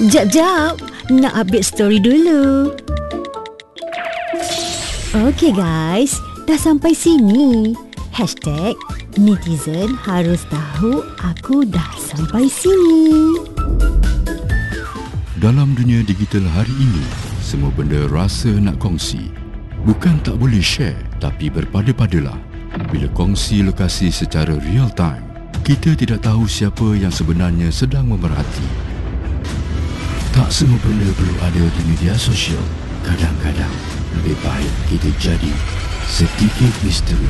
Jap, nak update story dulu. Okey guys, dah sampai sini. #netizen harus tahu aku dah sampai sini. Dalam dunia digital hari ini, semua benda rasa nak kongsi. Bukan tak boleh share, tapi berpada-padalah. Bila kongsi lokasi secara real time, kita tidak tahu siapa yang sebenarnya sedang memerhati. Tak semua benda perlu ada di media sosial. Kadang-kadang lebih baik kita jadi sedikit misteri.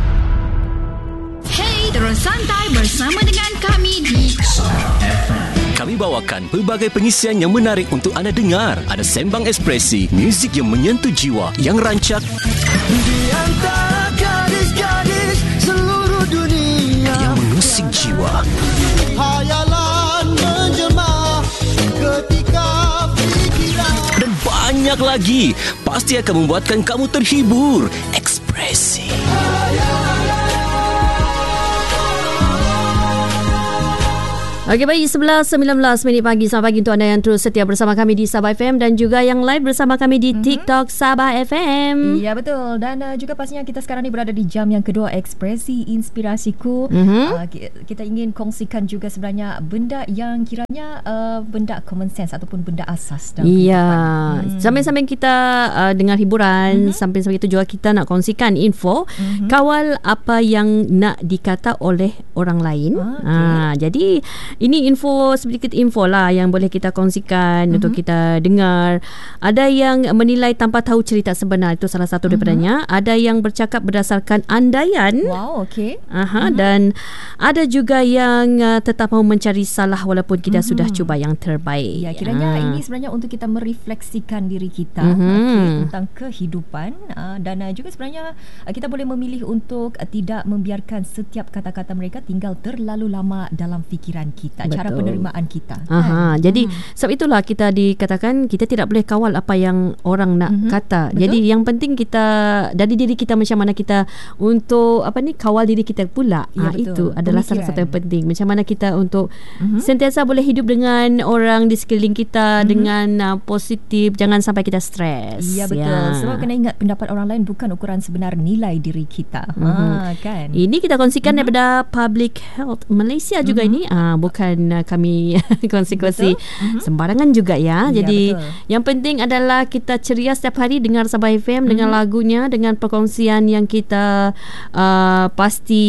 Hey, terus santai bersama dengan kami di FM. Kami bawakan pelbagai pengisian yang menarik untuk anda dengar. Ada sembang ekspresi, muzik yang menyentuh jiwa, yang rancak di antara gadis-gadis seluruh dunia, yang mengusik jiwa. Hayalan menjelma ketika pikiran, dan banyak lagi. Pasti akan membuatkan kamu terhibur. Ekspresi. Okey, baik, 11:19 minit pagi. Selamat pagi untuk anda yang terus setia bersama kami di Sabah FM dan juga yang live bersama kami di TikTok Sabah FM. Ya, betul. Dan juga pastinya kita sekarang ni berada di jam yang kedua Ekspresi Inspirasiku. Kita ingin kongsikan juga sebenarnya benda yang kiranya benda common sense ataupun benda asas dalam kehidupan. Sambil-sambil kita dengar hiburan, sambil-sambil itu juga kita nak kongsikan info kawal apa yang nak dikata oleh orang lain. Jadi ini sedikit info lah yang boleh kita kongsikan untuk kita dengar. Ada yang menilai tanpa tahu cerita sebenar, itu salah satu daripadanya. Ada yang bercakap berdasarkan andaian. Wow, okey. Dan ada juga yang tetap mahu mencari salah walaupun kita sudah cuba yang terbaik. Ya, kiranya ini sebenarnya untuk kita merefleksikan diri kita tentang kehidupan, dan juga sebenarnya kita boleh memilih untuk tidak membiarkan setiap kata-kata mereka tinggal terlalu lama dalam fikiran kita. Cara penerimaan kita. Jadi sebab itulah kita dikatakan kita tidak boleh kawal apa yang orang nak kata. Betul? Jadi yang penting kita dari diri kita macam mana kita untuk kawal diri kita pula. Itu adalah salah satu yang penting. Macam mana kita untuk sentiasa boleh hidup dengan orang di sekeliling kita dengan positif, jangan sampai kita stres. Ya, betul. Sebab kena ingat pendapat orang lain bukan ukuran sebenar nilai diri kita. Kan. Ini kita kongsikan daripada Public Health Malaysia juga ini. Bukan kami kongsi-kongsi sembarangan juga ya. Jadi yang penting adalah kita ceria setiap hari dengar Sabah FM dengan lagunya, dengan perkongsian yang kita pasti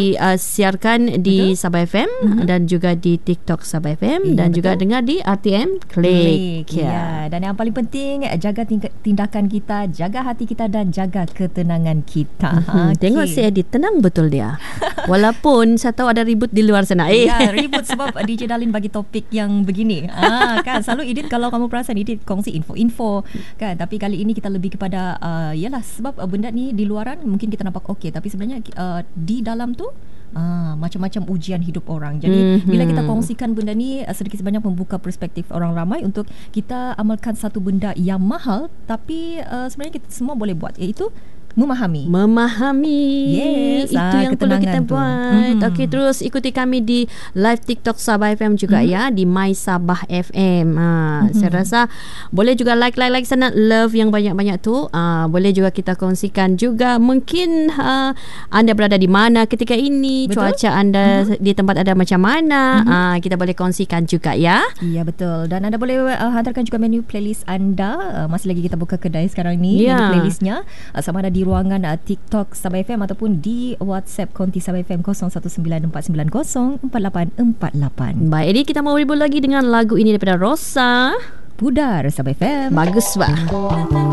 siarkan di Sabah FM dan juga di TikTok Sabah FM dan juga dengar di RTM Klik. Dan yang paling penting, jaga tindakan kita, jaga hati kita dan jaga ketenangan kita. Tengok si Edit, tenang betul dia. Walaupun saya tahu ada ribut di luar sana. Ya, ribut sebab DJ Darlin bagi topik yang begini. Kan selalu Edit, kalau kamu perasan Edit kongsi info-info kan, tapi kali ini kita lebih kepada yalah, sebab benda ni di luaran mungkin kita nampak okey, tapi sebenarnya di dalam tu macam-macam ujian hidup orang. Jadi bila kita kongsikan benda ni, sedikit sebanyak membuka perspektif orang ramai untuk kita amalkan satu benda yang mahal tapi sebenarnya kita semua boleh buat, iaitu memahami. Yes, itu yang perlu kita buat. Okey, terus ikuti kami di live TikTok Sabah FM juga ya, di My Sabah FM. Saya rasa boleh juga like sana, love yang banyak-banyak tu. Boleh juga kita kongsikan juga mungkin anda berada di mana ketika ini. Betul? Cuaca anda di tempat anda macam mana. Kita boleh kongsikan juga ya. Ya, betul. Dan anda boleh hantarkan juga menu playlist anda. Masih lagi kita buka kedai sekarang ni, menu playlistnya sama ada di ruangan TikTok Sabah FM ataupun di WhatsApp konti Sabah FM 0194904848. Baik, jadi kita mau ribut lagi dengan lagu ini daripada Rosa. Pudar Sabah FM. Bagus, Pak.